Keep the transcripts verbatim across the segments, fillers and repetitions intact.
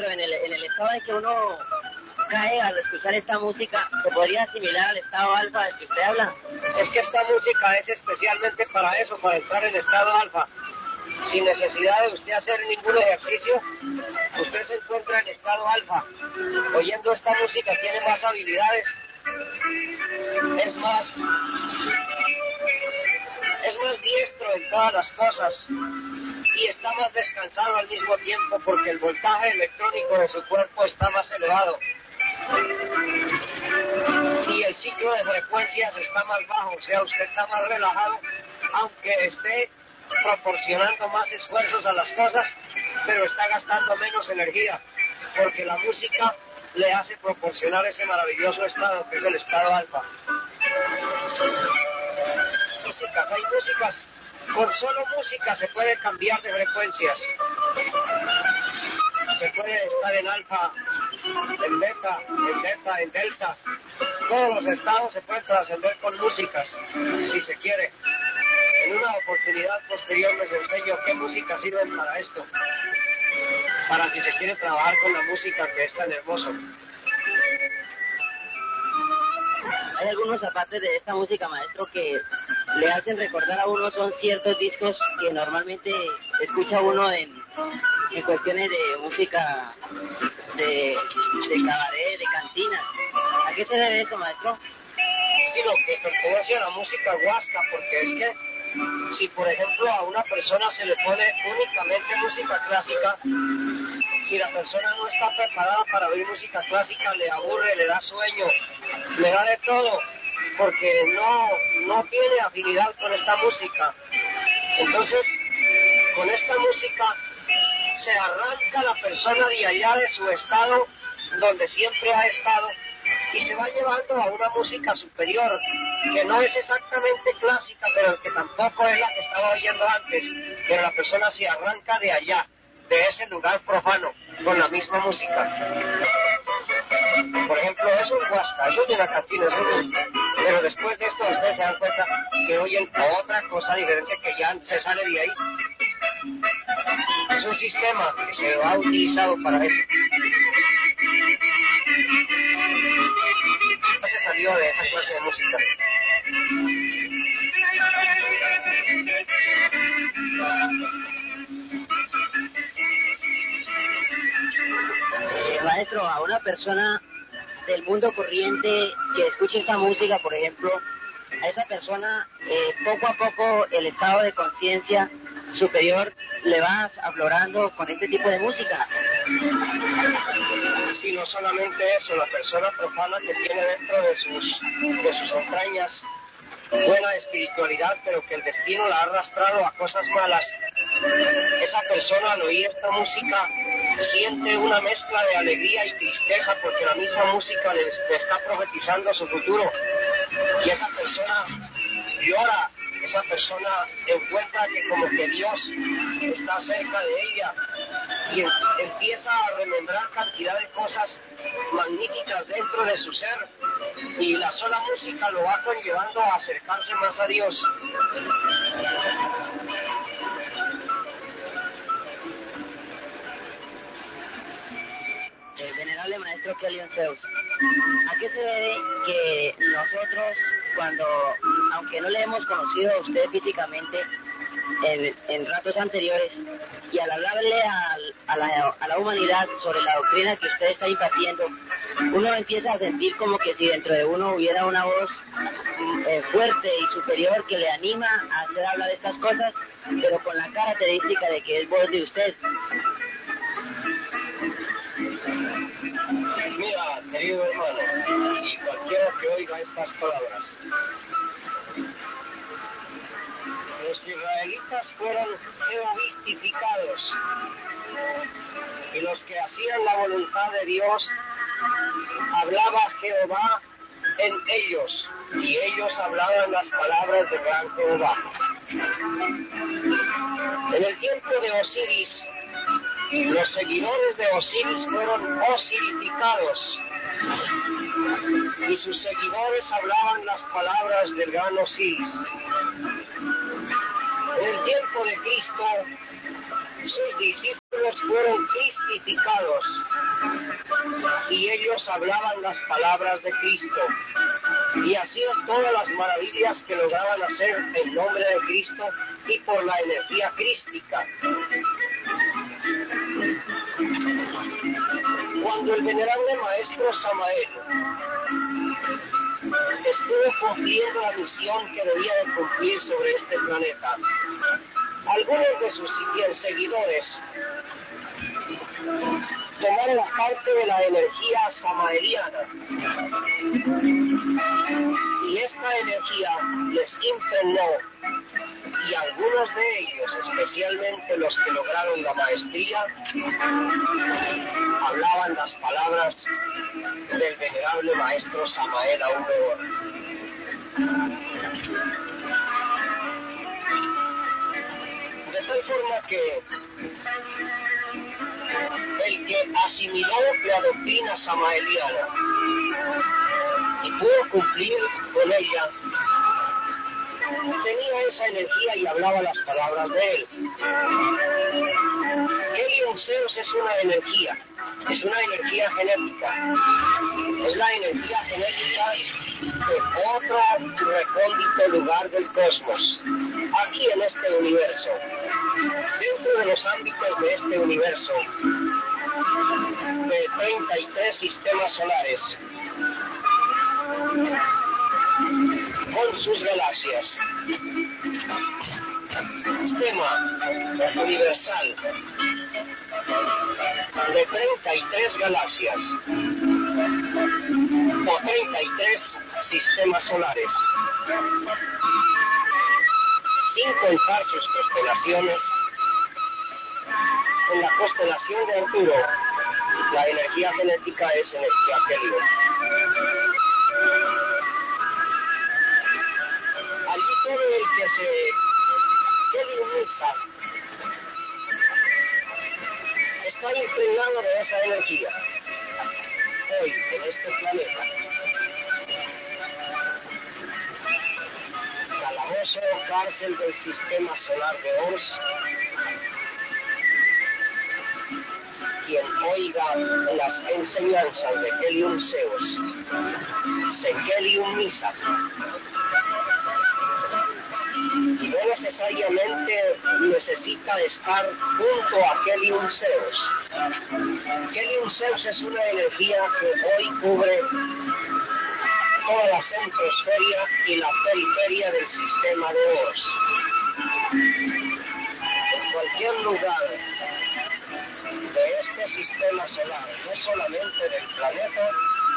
maestro, en el, en el estado en que uno cae al escuchar esta música, ¿se podría asimilar al estado alfa del que usted habla? Es que esta música es especialmente para eso, para entrar en estado alfa. Sin necesidad de usted hacer ningún ejercicio, usted se encuentra en estado alfa. Oyendo esta música tiene más habilidades, es más, es más diestro en todas las cosas y está más descansado al mismo tiempo porque el voltaje electrónico de su cuerpo está más elevado y el ciclo de frecuencias está más bajo, o sea, usted está más relajado, aunque esté proporcionando más esfuerzos a las cosas, pero está gastando menos energía, porque la música le hace proporcionar ese maravilloso estado que es el estado alfa. Músicas, hay músicas, con solo música se puede cambiar de frecuencias. Se puede estar en alfa, en beta, en delta, en delta. Todos los estados se pueden trascender con músicas, si se quiere. En una oportunidad posterior les enseño qué música sirven para esto, para si se quiere trabajar con la música que es tan hermoso. Hay algunos aparte de esta música, maestro, que le hacen recordar a uno, son ciertos discos que normalmente escucha uno en, en cuestiones de música de, de cabaret, de cantina. ¿A qué se debe eso, maestro? Sí, lo que pertenece a la música huasca, porque es que si por ejemplo a una persona se le pone únicamente música clásica, si la persona no está preparada para oír música clásica, le aburre, le da sueño, le da de todo, porque no, no tiene afinidad con esta música. Entonces, con esta música se arranca la persona de allá de su estado, donde siempre ha estado, y se va llevando a una música superior, que no es exactamente clásica, pero que tampoco es la que estaba oyendo antes, pero la persona se arranca de allá, de ese lugar profano, con la misma música. Por ejemplo, eso es huasca, eso es de una cantina, eso es de... pero después de esto ustedes se dan cuenta que oyen otra cosa diferente que ya se sale de ahí. Es un sistema que se ha utilizado para eso. Se salió de esa clase de música. Maestro, a una persona del mundo corriente que escuche esta música, por ejemplo, a esa persona eh, poco a poco el estado de conciencia superior le va aflorando con este tipo de música. Sí, no solamente eso, la persona profana que tiene dentro de sus, de sus entrañas buena espiritualidad, pero que el destino la ha arrastrado a cosas malas. Esa persona al oír esta música siente una mezcla de alegría y tristeza porque la misma música le, le está profetizando su futuro. Y esa persona llora, esa persona encuentra que como que Dios está cerca de ella y en, empieza a remembrar cantidad de cosas magníficas dentro de su ser, y la sola música lo va conllevando a acercarse más a Dios. Eh, venerable maestro Kelly Zeus, ¿a qué se debe que nosotros, cuando, aunque no le hemos conocido a usted físicamente en, en ratos anteriores, y al hablarle a, a, la, a la humanidad sobre la doctrina que usted está impartiendo, uno empieza a sentir como que si dentro de uno hubiera una voz eh, fuerte y superior que le anima a hacer hablar de estas cosas, pero con la característica de que es voz de usted? Mira, querido hermano, y cualquiera que oiga estas palabras, los israelitas fueron jehovistificados, y los que hacían la voluntad de Dios, hablaba Jehová en ellos, y ellos hablaban las palabras del gran Jehová. En el tiempo de Osiris, los seguidores de Osiris fueron osirificados, y sus seguidores hablaban las palabras del gran Osiris. En el tiempo de Cristo, sus discípulos discípulos fueron cristificados y ellos hablaban las palabras de Cristo y hacían todas las maravillas que lograban hacer en nombre de Cristo y por la energía crística. Cuando el venerable maestro Samael estuvo cumpliendo la misión que debía de cumplir sobre este planeta, algunos de sus seguidores tomaron parte de la energía samaeliana y esta energía les impregnó, y algunos de ellos, especialmente los que lograron la maestría, hablaban las palabras del venerable maestro Samael aún peor. De tal forma que el que asimiló la doctrina samaeliana y pudo cumplir con ella, tenía esa energía y hablaba las palabras de él. Helium Zeus es una energía, es una energía genética, es la energía genética de otro recóndito lugar del cosmos, aquí en este universo, dentro de los ámbitos de este universo, de treinta y tres sistemas solares, con sus galaxias. Sistema universal de treinta y tres galaxias o treinta y tres sistemas solares, sin contar sus constelaciones. En la constelación de Arturo, la energía genética es energía Helios. Allí todo el que se heliomiza está impregnado de esa energía. Hoy, en este planeta, calabozo o cárcel del sistema solar de Ors, quien oiga las enseñanzas de Helium Zeus se heliomiza, y no necesariamente necesita estar junto a Helium Zeus. Helium Zeus es una energía que hoy cubre toda la centrosferia y la periferia del sistema de Ors. En cualquier lugar de este sistema solar, no solamente del planeta,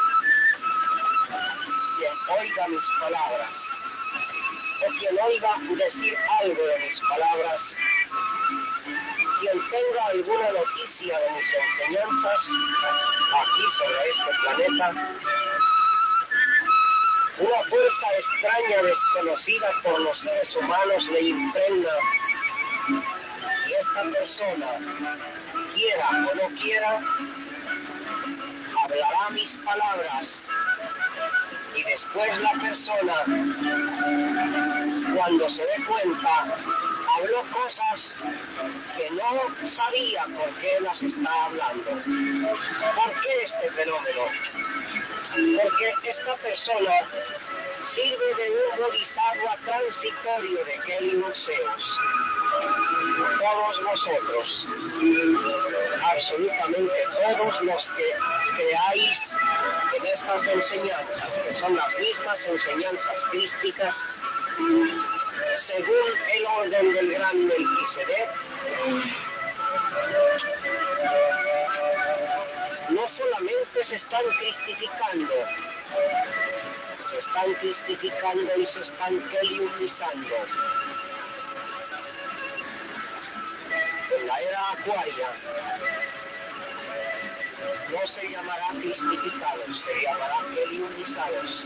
quien oiga mis palabras, o quien oiga decir algo de mis palabras, quien tenga alguna noticia de mis enseñanzas aquí sobre este planeta, una fuerza extraña desconocida por los seres humanos le impregna, y esta persona, quiera o no quiera, hablará mis palabras, y después la persona, cuando se dé cuenta, habló cosas que no sabía por qué las está hablando. ¿Por qué este fenómeno? Porque esta persona sirve de un bodhisattva transitorio de Helium Zeus. Todos vosotros, absolutamente todos los que creáis en estas enseñanzas, que son las mismas enseñanzas crísticas, según el orden del gran Melquisedec, no solamente se están cristificando, se están cristificando y se están heliumizando. En la era acuaria no se llamará cristificados, se llamará heliumizados.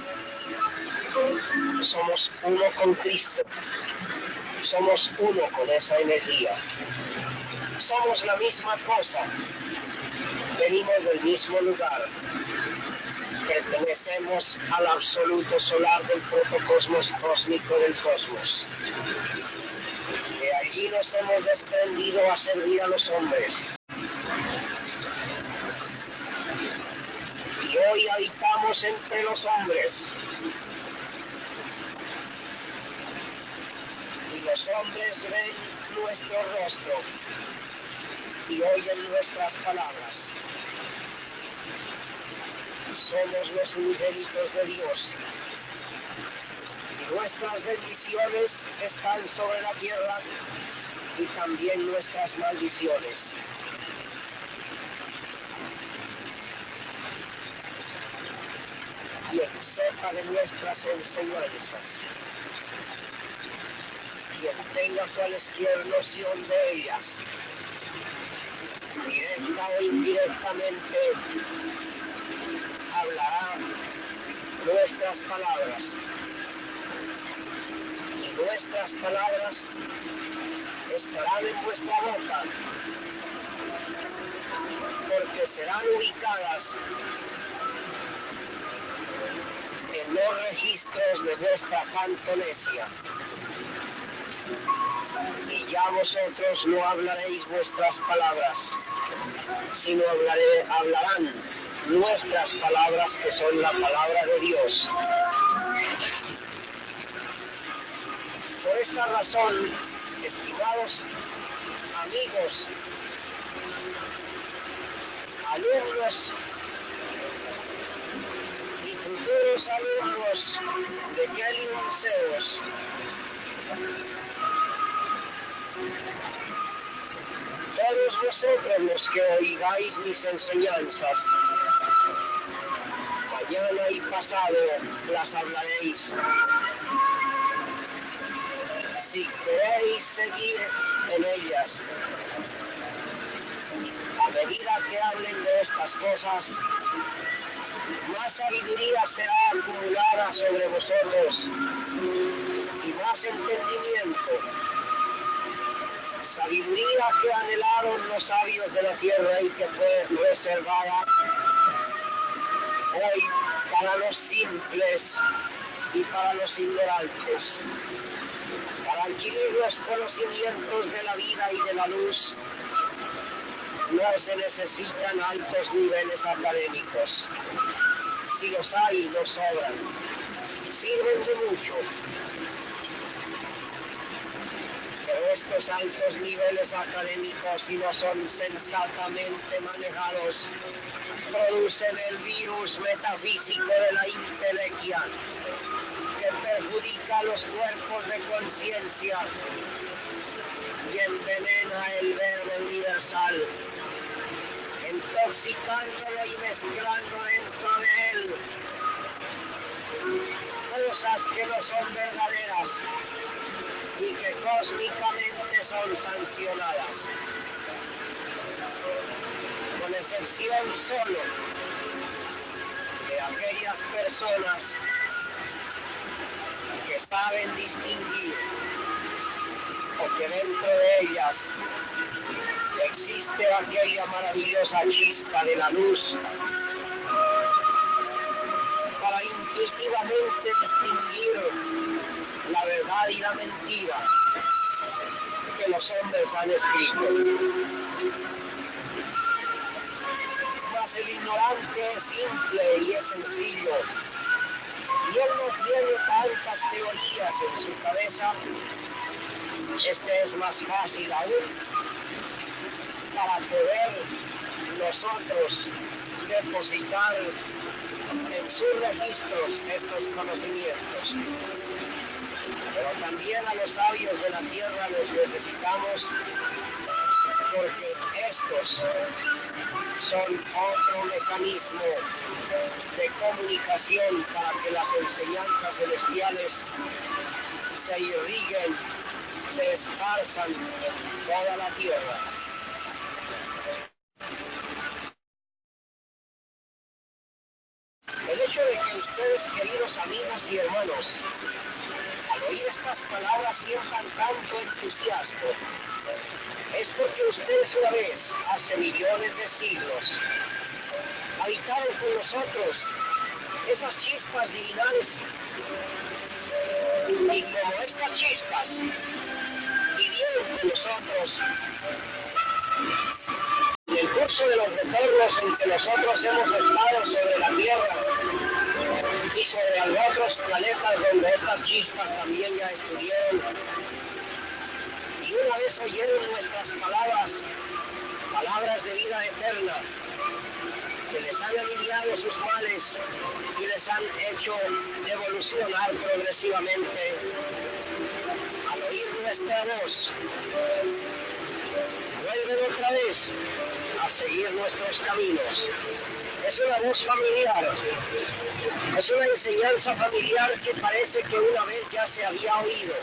Somos uno con Cristo, somos uno con esa energía, somos la misma cosa, venimos del mismo lugar, pertenecemos al absoluto solar del protocosmos cósmico del cosmos. De allí nos hemos desprendido a servir a los hombres. hoy habitamos entre los hombres. Y los hombres ven nuestro rostro y oyen nuestras palabras. Somos los unigénitos de Dios. Y nuestras bendiciones están sobre la tierra y también nuestras maldiciones. Quien sepa de nuestras enseñanzas, quien tenga cualquier noción de ellas, directa o indirectamente, hablará nuestras palabras. Y nuestras palabras estarán en vuestra boca, porque serán ubicadas en los registros de vuestra cantonesia. Y ya vosotros no hablaréis vuestras palabras, sino hablaré, hablarán nuestras palabras, que son la palabra de Dios. Por esta razón, estimados amigos, alumnos y futuros alumnos de Kelly Museos, todos vosotros los que oigáis mis enseñanzas, mañana y pasado las hablaréis. Si queréis seguir en ellas, a medida que hablen de estas cosas, más sabiduría será acumulada sobre vosotros y más entendimiento. Sabiduría que anhelaron los sabios de la tierra y que fue reservada hoy para los simples y para los ignorantes. Para adquirir los conocimientos de la vida y de la luz, no se necesitan altos niveles académicos. Si los hay, no sobran. Sirven de mucho. Pero estos altos niveles académicos, si no son sensatamente manejados, producen el virus metafísico de la intelequia, que perjudica los cuerpos de conciencia y envenena el verbo universal, intoxicándolo y mezclando dentro de él cosas que no son verdaderas y que cósmicamente son sancionadas, con excepción solo de aquellas personas que saben distinguir, o que dentro de ellas existe aquella maravillosa chispa de la luz para intuitivamente distinguir la verdad y la mentira que los hombres han escrito. Mas el ignorante es simple y es sencillo, y él no tiene tantas teorías en su cabeza. Este es más fácil aún para poder nosotros depositar en sus registros estos conocimientos. Pero también a los sabios de la tierra los necesitamos, porque estos son otro mecanismo de comunicación para que las enseñanzas celestiales se irriguen, se esparzan en toda la tierra. El hecho de que ustedes, queridos amigos y hermanos, al oír estas palabras sientan tanto entusiasmo, es porque ustedes una vez, hace millones de siglos, habitaron con nosotros esas chispas divinales, y como estas chispas vivieron con nosotros en el transcurso de los retornos en que nosotros hemos estado sobre la Tierra y sobre otros planetas donde estas chispas también ya estuvieron, y una vez oyeron nuestras palabras, palabras de vida eterna, que les han aliviado sus males y les han hecho evolucionar progresivamente, al oír nuestra voz, vuelven otra vez a seguir nuestros caminos. Es una voz familiar, es una enseñanza familiar que parece que una vez ya se había oído.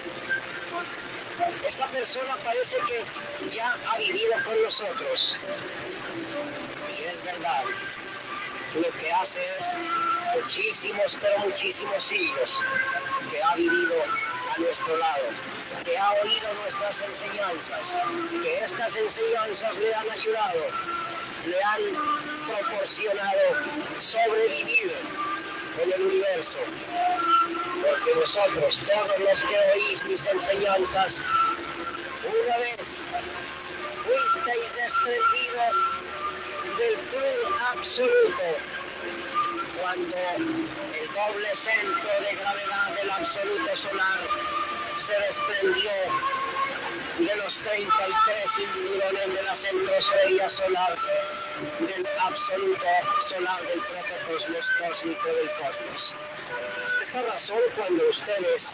Esta persona parece que ya ha vivido con nosotros. Y es verdad, lo que hace es muchísimos, pero muchísimos siglos que ha vivido a nuestro lado, que ha oído nuestras enseñanzas, que estas enseñanzas le han ayudado, le han proporcionado sobrevivir en el universo. Porque vosotros, todos los que oís mis enseñanzas, una vez fuisteis desprendidos del fin absoluto, cuando el doble centro de gravedad del absoluto solar se desprendió de los treinta y tres cinturones de la centrosfera solar del absoluto solar del protocosmos cósmico del cosmos. Esta razón, cuando ustedes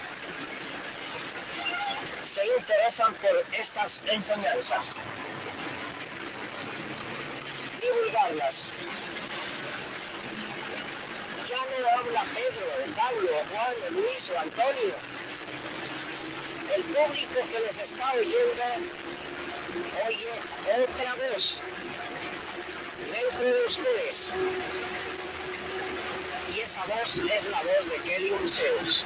se interesan por estas enseñanzas, divulgarlas, ya no habla Pedro, Pablo, Juan, Luis o Antonio. El público que les está oyendo oye otra voz dentro de ustedes, y esa voz es la voz de Helium Zeus.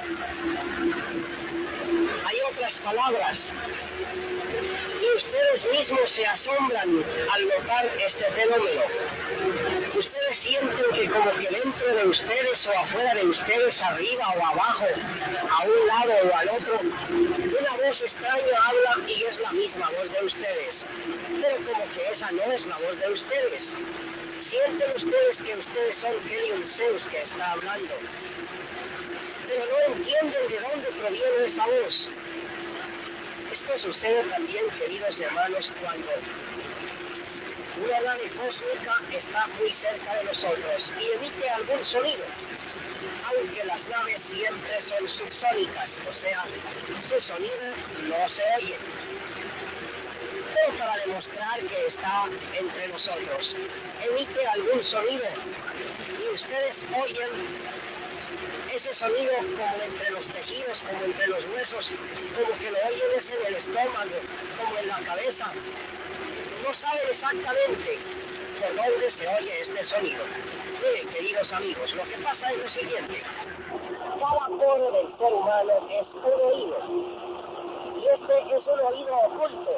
Hay otras palabras, y ustedes mismos se asombran al notar este fenómeno. Ustedes sienten que como que dentro de ustedes o afuera de ustedes, arriba o abajo, a un lado o al otro, una voz extraña habla y es la misma voz de ustedes, pero como que esa no es la voz de ustedes. Sienten ustedes que ustedes son Helium Zeus que está hablando, pero no entienden de dónde proviene esa voz. Esto sucede también, queridos hermanos, cuando una nave cósmica está muy cerca de nosotros y emite algún sonido, aunque las naves siempre son subsónicas, o sea, su sonido no se oye. Pero para demostrar que está entre nosotros, emite algún sonido y ustedes oyen ese sonido como entre los tejidos, como entre los huesos, como que lo oyen es en el estómago, como en la cabeza. No saben exactamente por dónde se oye este sonido. Miren, queridos amigos, lo que pasa es lo siguiente. Cada poro del ser humano es un oído, y este es un oído oculto.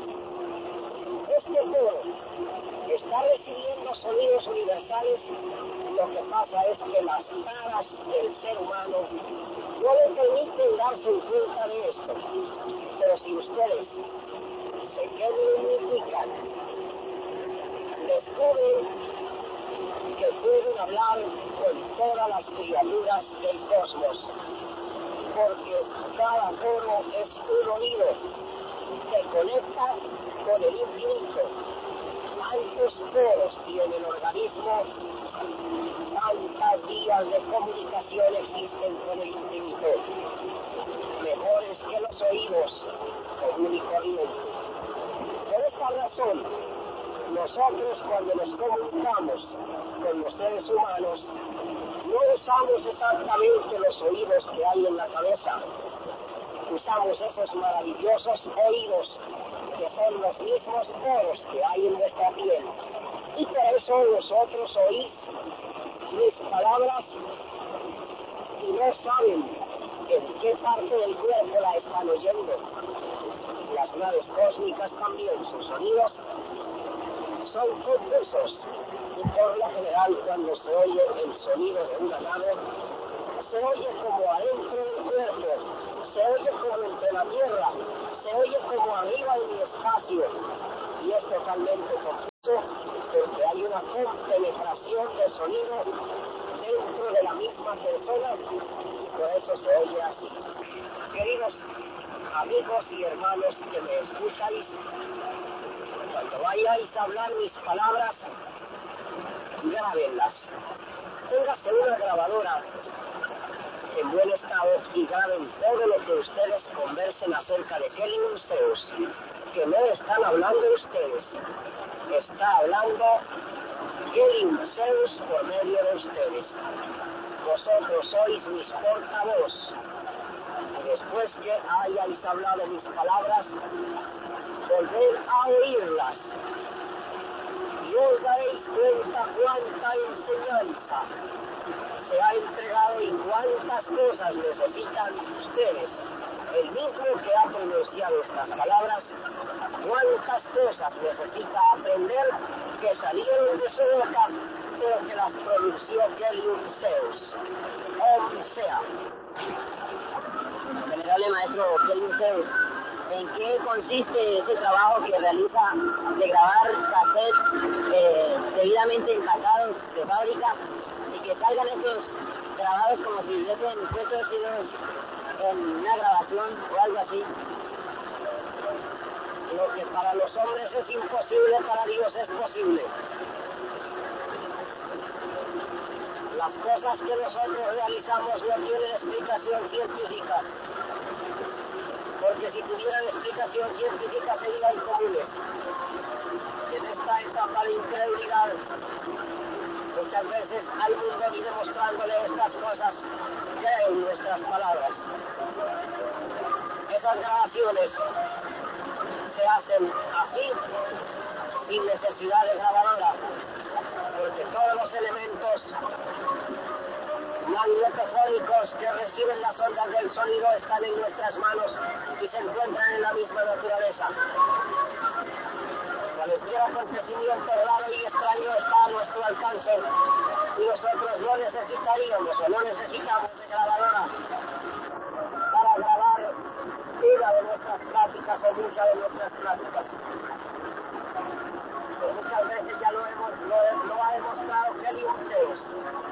Este poro está recibiendo sonidos universales. Lo que pasa es que las caras del ser humano no le permiten darse cuenta de esto. Pero si ustedes se unifican, descubren que pueden hablar con todas las criaturas del cosmos, porque cada poro es un oído que conecta con el infinito. Tantos poros tiene el organismo, tantas vías de comunicación existen con el infinito, mejores que los oídos común y corriente. Por esta razón, nosotros cuando nos comunicamos con los seres humanos, no usamos exactamente los oídos que hay en la cabeza, usamos esos maravillosos oídos que son los mismos poros que hay en nuestra piel. Y por eso nosotros oís mis palabras y no saben en qué parte del cuerpo la están oyendo. Las naves cósmicas también, sus sonidos son confusos, y por lo general cuando se oye el sonido de una nave, se oye como adentro del cuerpo, se oye como entre la tierra, se oye como arriba en el espacio, y es totalmente confuso una compenetración de sonido dentro de la misma persona, por eso se oye así. Queridos amigos y hermanos que me escucháis, cuando vayáis a hablar mis palabras, grábenlas. Póngase una grabadora en buen estado y graben todo lo que ustedes conversen acerca de Kelly Zeus, que no están hablando ustedes, está hablando Kelly Zeus por medio de ustedes. Vosotros sois mis portavoz. Y después que hayáis hablado mis palabras, volver a oírlas. Y os daréis cuenta cuánta enseñanza se ha entregado y cuántas cosas necesitan ustedes. El mismo que ha pronunciado estas palabras, cuántas cosas necesita aprender que salieron de su boca, pero que las pronunció Kelly Zeus. O sea, venerable maestro Kelly Zeus, ¿en qué consiste ese trabajo que realiza de grabar cassettes eh, debidamente empacados de fábrica y que salgan estos grabados como si hubiesen puesto en una grabación o algo así? Lo que para los hombres es imposible, para Dios es posible. Las cosas que nosotros realizamos no tienen explicación científica, porque si tuvieran explicación científica serían incomunes. En esta etapa de incredulidad, muchas veces al mundo y demostrándole estas cosas, creen nuestras palabras. Esas grabaciones se hacen así, sin necesidad de grabadora, porque todos los elementos magnetofónicos que reciben las ondas del sonido están en nuestras manos y se encuentran en la misma naturaleza. Cualquier acontecimiento raro y extraño está a nuestro alcance y nosotros no necesitaríamos o no necesitamos de grabadora para grabar una de nuestras pláticas o muchas de nuestras pláticas. Pues muchas veces ya lo, hemos, lo, lo ha demostrado Kelly Zeus.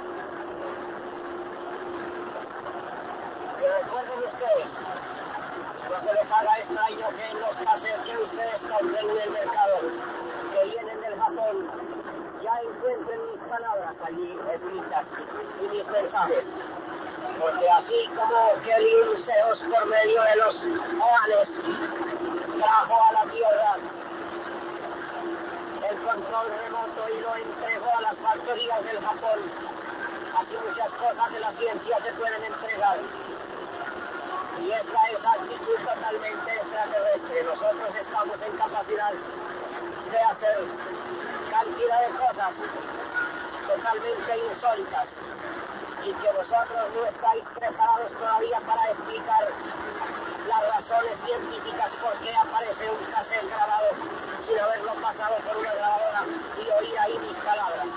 Que recuerden ustedes, no se les haga extraño que en los casos que ustedes compren en el mercado, que vienen del Japón, ya encuentren mis palabras allí escritas y mis mensajes. Porque así como Kelly Zeus por medio de los Oanes trajo a la tierra el control remoto y lo entregó a las factorías del Japón, así muchas cosas de la ciencia se pueden entregar. Y esta es actitud totalmente extraterrestre. Nosotros estamos en capacidad de hacer cantidad de cosas totalmente insólitas y que vosotros no estáis preparados todavía para explicar las razones científicas por qué aparece un cassette grabado sin haberlo pasado por una grabadora y oír ahí mis palabras.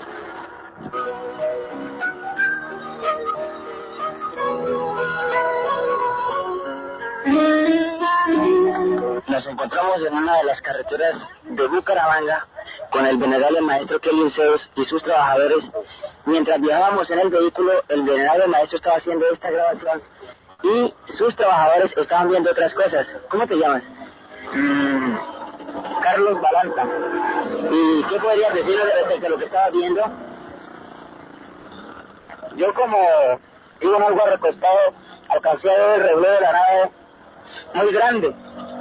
Nos encontramos en una de las carreteras de Bucaramanga con el venerable maestro Kelly Zeus y sus trabajadores. Mientras viajábamos en el vehículo, el venerable maestro estaba haciendo esta grabación y sus trabajadores estaban viendo otras cosas. ¿Cómo te llamas? Mm, Carlos Balanta. ¿Y qué podrías decirnos respecto a lo que estabas viendo? Yo, como iba en algo recostado, alcancé a ver el rebleo de la nave muy grande.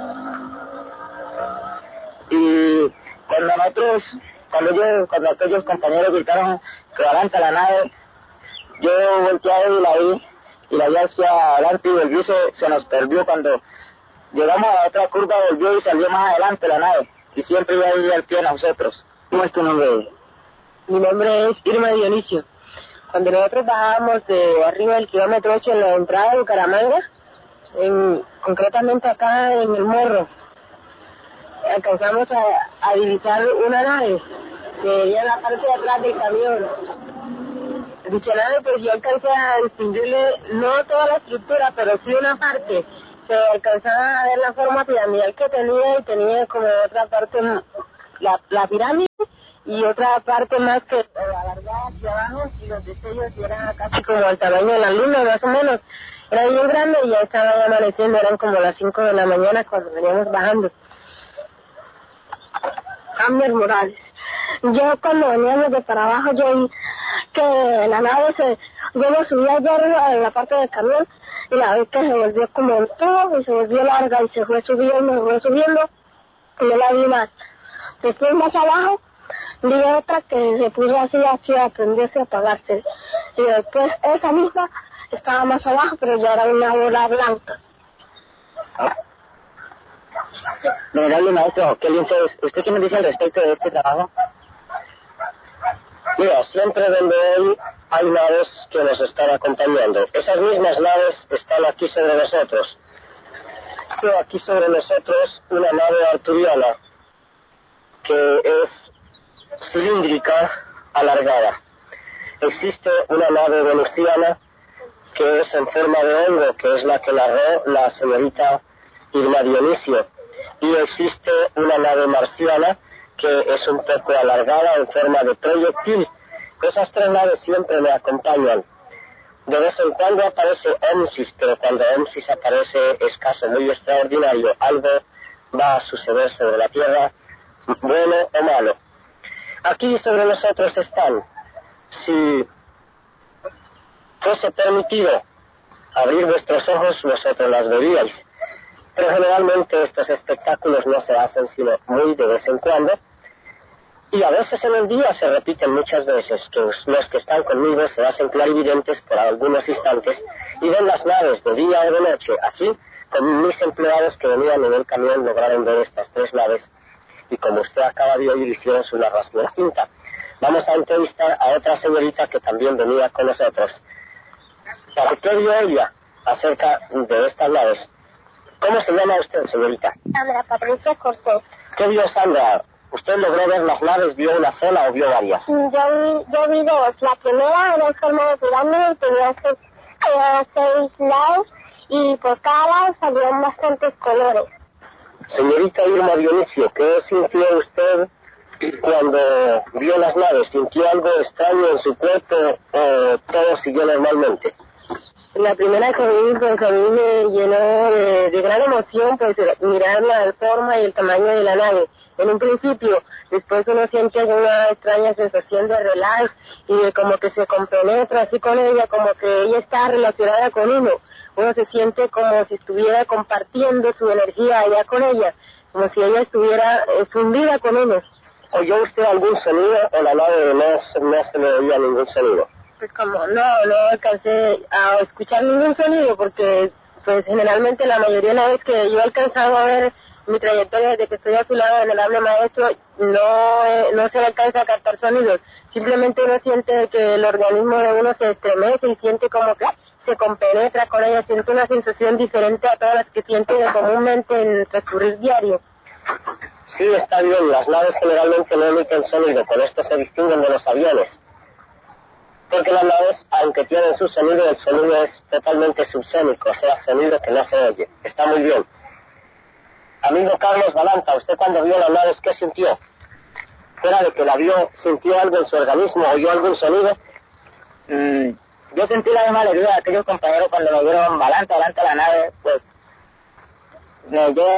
Y cuando nosotros, cuando yo, cuando aquellos compañeros gritaron que adelanta la nave, yo volteé a ver y la vi, y la vi hacia adelante y el viso se nos perdió. Cuando llegamos a la otra curva volvió y salió más adelante la nave, y siempre iba a ir al pie a nosotros. ¿Cómo es tu nombre? Mi nombre es Irma Dionisio. Cuando nosotros bajábamos de arriba del kilómetro ocho en la entrada de Bucaramanga, en, concretamente acá en el Morro, alcanzamos a, a divisar una nave que venía en la parte de atrás del camión. Dicha nave, pues yo alcancé a distinguirle no toda la estructura, pero sí una parte. Se alcanzaba a ver la forma piramidal que tenía, y tenía como otra parte la, la pirámide, y otra parte más que alargada hacia abajo, y los destellos eran casi como al tamaño de la luna, más o menos. Era bien grande y ya estaba ya amaneciendo, eran como las cinco de la mañana cuando veníamos bajando. Amner Morales. Yo cuando veníamos de para abajo, yo vi que la nave se... Yo me subí allá arriba en la parte del camión y la vi que se volvió como un tubo y se volvió larga y se fue subiendo, se fue subiendo y no la vi más. Después más abajo vi otra que se puso así, así a prenderse y apagarse. Y después esa misma estaba más abajo, pero ya era una bola blanca. Venerable maestro, qué lindo es. ¿Usted qué me dice al respecto de este trabajo? Mira, siempre donde hay, hay naves que nos están acompañando. Esas mismas naves están aquí sobre nosotros. Pero aquí sobre nosotros una nave arturiana que es cilíndrica, alargada. Existe una nave venusiana que es en forma de hongo, que es la que narró la señorita Irma Dionisio. Y existe una nave marciana que es un poco alargada en forma de proyectil. Esas tres naves siempre me acompañan. De vez en cuando aparece Omsis, pero cuando Omsis aparece es caso muy extraordinario. Algo va a suceder sobre la Tierra, bueno o malo. Aquí sobre nosotros están. Si fuese permitido abrir vuestros ojos, vosotros las veríais. Pero generalmente estos espectáculos no se hacen sino muy de vez en cuando. Y a veces en el día se repiten muchas veces, que los que están conmigo se hacen clarividentes por algunos instantes y ven las naves de día o de noche. Así, con mis empleados que venían en el camión lograron ver estas tres naves y como usted acaba de oír hicieron su narración distinta. Vamos a entrevistar a otra señorita que también venía con nosotros. ¿Para qué vio ella acerca de estas naves? ¿Cómo se llama usted, señorita? Sandra Patricia Cortés. ¿Qué vio, Sandra? ¿Usted logró ver las naves? ¿Vio una sola o vio varias? Yo vi, yo vi dos. La primera era en forma de pirámide y tenía seis, eh, seis lados y por cada lado salían bastantes colores. Señorita Irma Dionisio, ¿qué sintió usted cuando vio las naves? ¿Sintió algo extraño en su cuerpo o todo siguió normalmente? La primera que vi, pues a mí me llenó de, de gran emoción, pues mirar la forma y el tamaño de la nave. En un principio, después uno siente una extraña sensación de relax y de como que se compenetra así con ella, como que ella está relacionada con uno. Uno se siente como si estuviera compartiendo su energía allá con ella, como si ella estuviera eh, fundida con uno. ¿Oyó usted algún sonido o la nave no, no se le oía ningún sonido? Pues como no, no alcancé a escuchar ningún sonido porque pues generalmente la mayoría de las veces que yo he alcanzado a ver mi trayectoria desde que estoy a su lado en el hable maestro no, eh, no se le alcanza a captar sonidos, simplemente uno siente que el organismo de uno se estremece y siente como que se compenetra con ella, siente una sensación diferente a todas las que siente comúnmente en el transcurrir diario. Sí, está bien, las naves generalmente no emiten sonido, con esto se distinguen de los aviones. Porque las naves, aunque tienen su sonido, el sonido es totalmente subsónico, o sea, sonido que no se oye. Está muy bien. Amigo Carlos Balanta, ¿usted cuando vio las naves qué sintió? Fuera de que la vio, ¿sintió algo en su organismo? ¿Oyó algún sonido? Mm, yo sentí la misma alegría de aquellos compañeros cuando me vieron Balanta, Balanta la nave, pues me dio,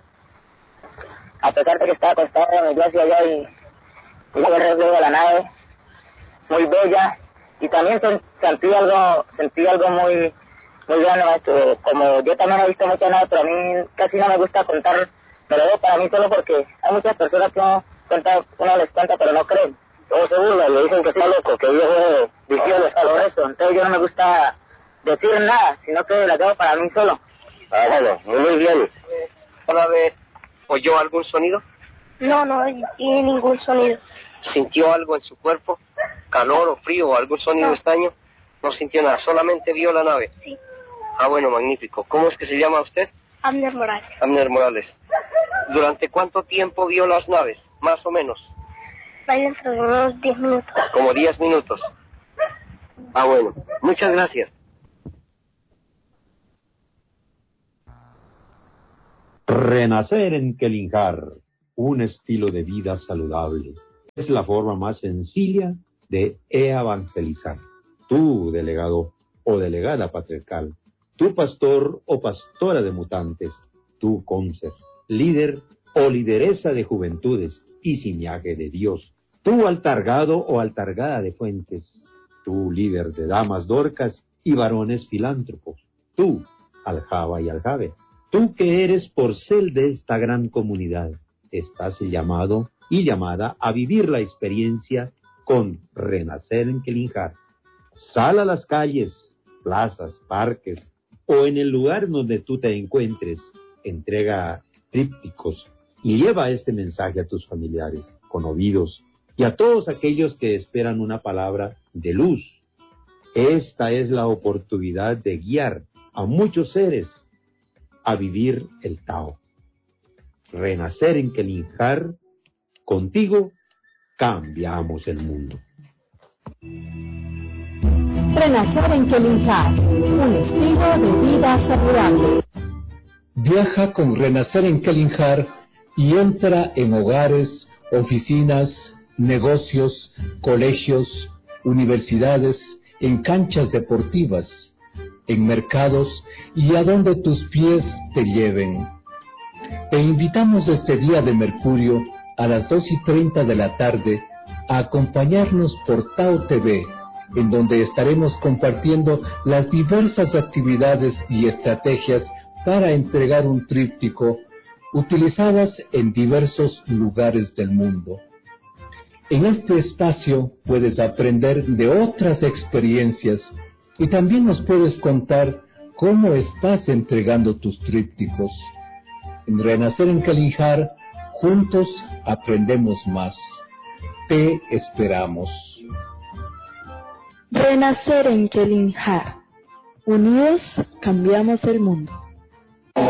a pesar de que estaba acostado, me dio hacia allá y vi el reflejo de la nave, muy bella. Y también sentí algo, sentí algo muy, muy bueno, esto, como yo también he visto muchas naves, pero a mí casi no me gusta contar, me lo veo para mí solo porque hay muchas personas que uno, cuenta, uno les cuenta pero no creen, o se burlan, le dicen que está loco, que yo veo visiones, todo eso, entonces yo no me gusta decir nada, sino que las veo para mí solo. Ah, bueno, muy bien. ¿Una vez oyó algún sonido? No, no oí ningún sonido. ¿Sintió algo en su cuerpo? ¿Calor o frío o algún sonido No. extraño? No sintió nada, solamente vio la nave. Sí. Ah, bueno, magnífico. ¿Cómo es que se llama usted? Amner Morales. Amner Morales. ¿Durante cuánto tiempo vio las naves? Más o menos. Va dentro de unos diez minutos. Como diez minutos. Ah, bueno. Muchas gracias. Renacer en Kelinjar, un estilo de vida saludable. Es la forma más sencilla de evangelizar. Tú, delegado o delegada patriarcal, tú, pastor o pastora de mutantes, tú, cóncer, líder o lideresa de juventudes y ciñaje de Dios, tú, altargado o altargada de fuentes, tú, líder de damas dorcas y varones filántropos, tú, aljaba y aljabe, tú que eres porcel de esta gran comunidad, estás llamado y llamada a vivir la experiencia con Renacer en Kelinjar. Sal a las calles, plazas, parques o en el lugar donde tú te encuentres, entrega trípticos y lleva este mensaje a tus familiares, con oídos, y a todos aquellos que esperan una palabra de luz. Esta es la oportunidad de guiar a muchos seres a vivir el Tao. Renacer en Kelinjar, contigo cambiamos el mundo. Renacer en Kelinjar, un estilo de vida saludable. Viaja con Renacer en Kelinjar y entra en hogares, oficinas, negocios, colegios, universidades, en canchas deportivas, en mercados y a donde tus pies te lleven. Te invitamos este día de Mercurio a las dos y treinta de la tarde a acompañarnos por Tao T V, en donde estaremos compartiendo las diversas actividades y estrategias para entregar un tríptico utilizadas en diversos lugares del mundo. En este espacio puedes aprender de otras experiencias y también nos puedes contar cómo estás entregando tus trípticos. En Renacer en Kelinjar, juntos aprendemos más. Te esperamos. Renacer en Kelinjar. Unidos cambiamos el mundo.